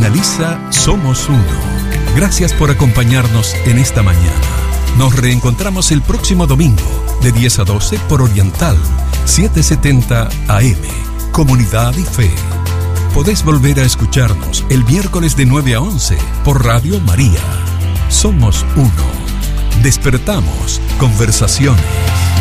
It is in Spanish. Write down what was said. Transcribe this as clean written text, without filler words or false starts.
finaliza Somos Uno. Gracias por acompañarnos en esta mañana. Nos reencontramos el próximo domingo de 10 a 12 por Oriental 770 AM. Comunidad y Fe. Podés volver a escucharnos el miércoles de 9 a 11 por Radio María. Somos Uno. Despertamos conversaciones.